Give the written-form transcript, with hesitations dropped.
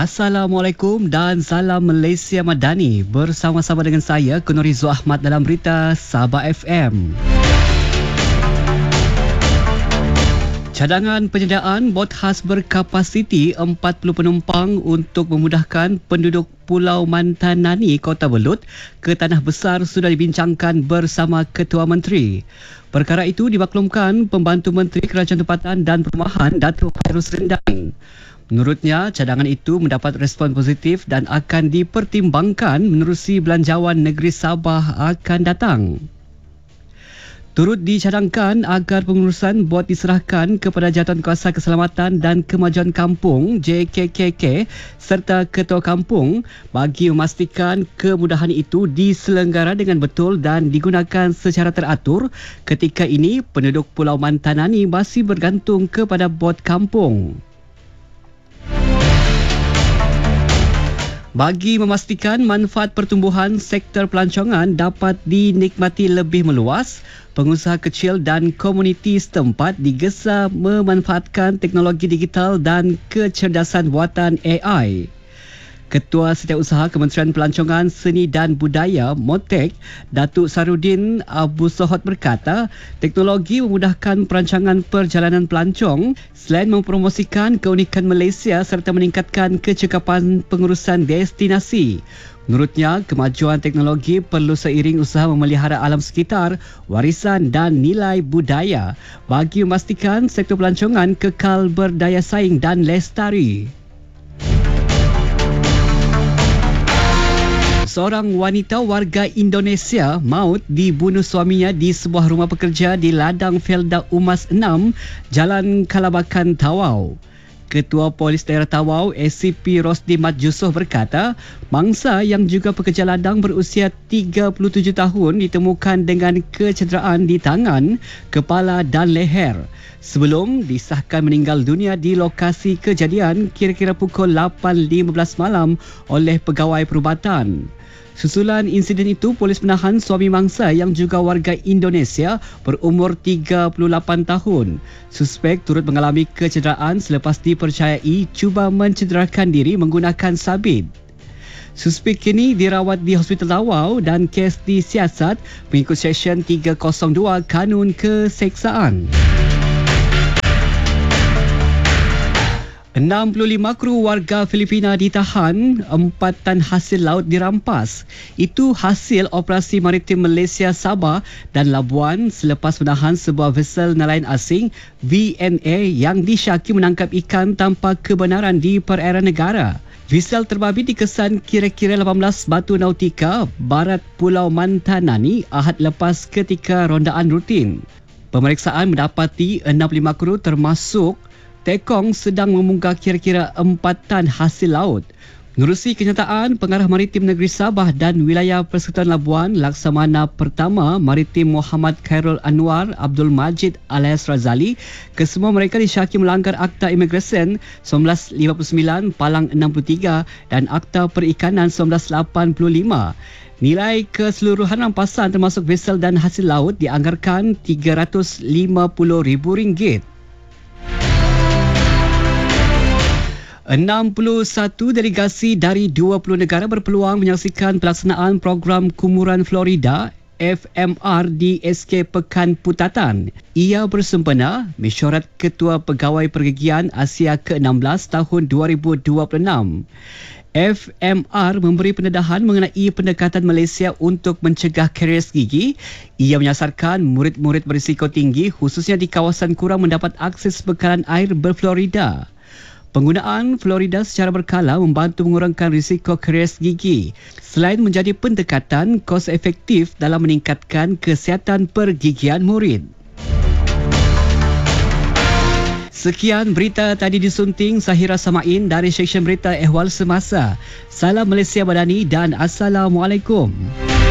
Assalamualaikum dan salam Malaysia Madani. Bersama-sama dengan saya, Kunurizo Ahmad dalam berita Sabah FM. Cadangan penyediaan bot khas berkapasiti 40 penumpang untuk memudahkan penduduk Pulau Mantanani, Kota Belud ke Tanah Besar sudah dibincangkan bersama Ketua Menteri. Perkara itu dimaklumkan Pembantu Menteri Kerajaan Tempatan dan Perumahan Datuk Khairul Sendang. Menurutnya, cadangan itu mendapat respon positif dan akan dipertimbangkan menerusi belanjawan negeri Sabah akan datang. Turut dicadangkan agar pengurusan bot diserahkan kepada Jawatankuasa Keselamatan dan Kemajuan Kampung JKKK serta Ketua Kampung bagi memastikan kemudahan itu diselenggara dengan betul dan digunakan secara teratur. Ketika ini, penduduk Pulau Mantanani masih bergantung kepada bot kampung. Bagi memastikan manfaat pertumbuhan sektor pelancongan dapat dinikmati lebih meluas, pengusaha kecil dan komuniti setempat digesa memanfaatkan teknologi digital dan kecerdasan buatan AI. Ketua Setiausaha Kementerian Pelancongan Seni dan Budaya Motek, Datuk Sarudin Abu Sohot berkata, teknologi memudahkan perancangan perjalanan pelancong selain mempromosikan keunikan Malaysia serta meningkatkan kecekapan pengurusan destinasi. Menurutnya, kemajuan teknologi perlu seiring usaha memelihara alam sekitar, warisan dan nilai budaya bagi memastikan sektor pelancongan kekal berdaya saing dan lestari. Seorang wanita warga Indonesia maut dibunuh suaminya di sebuah rumah pekerja di Ladang Felda Umas 6, Jalan Kalabakan, Tawau. Ketua Polis Daerah Tawau, ACP Rosdi Mat Yusof berkata, mangsa yang juga pekerja ladang berusia 37 tahun ditemukan dengan kecederaan di tangan, kepala dan leher. Sebelum disahkan meninggal dunia di lokasi kejadian kira-kira pukul 8.15 malam oleh pegawai perubatan. Susulan insiden itu, polis menahan suami mangsa yang juga warga Indonesia berumur 38 tahun. Suspek turut mengalami kecederaan selepas dipercayai cuba mencederakan diri menggunakan sabit. Suspek kini dirawat di Hospital Tawau dan kes disiasat mengikut Seksyen 302 Kanun Keseksaan. 65 kru warga Filipina ditahan, 4 tan hasil laut dirampas. Itu hasil operasi maritim Malaysia Sabah dan Labuan selepas menahan sebuah vessel nelayan asing VNA yang disyaki menangkap ikan tanpa kebenaran di perairan negara. Vessel terbabi dikesan kira-kira 18 batu nautika barat Pulau Mantanani Ahad lepas ketika rondaan rutin. Pemeriksaan mendapati 65 kru termasuk Tekong sedang memunggah kira-kira 4 tan hasil laut. Menerusi kenyataan, Pengarah Maritim Negeri Sabah dan Wilayah Persekutuan Labuan Laksamana Pertama Maritim Muhammad Khairul Anwar Abdul Majid alias Razali, kesemua mereka disyaki melanggar Akta Imigresen 1959 Palang 63 dan Akta Perikanan 1985. Nilai keseluruhan rampasan termasuk vessel dan hasil laut dianggarkan RM350,000. 61 delegasi dari 20 negara berpeluang menyaksikan pelaksanaan program Kumuran Florida FMR di SK Pekan Putatan. Ia bersempena mesyuarat Ketua Pegawai Pergigian Asia ke-16 tahun 2026. FMR memberi pendedahan mengenai pendekatan Malaysia untuk mencegah karies gigi. Ia menyasarkan murid-murid berisiko tinggi khususnya di kawasan kurang mendapat akses bekalan air berflorida. Penggunaan Florida secara berkala membantu mengurangkan risiko karies gigi selain menjadi pendekatan kos efektif dalam meningkatkan kesihatan pergigian murid. Sekian berita tadi disunting Zahira Samain dari Seksyen Berita Ehwal Semasa. Salam Malaysia Madani dan Assalamualaikum.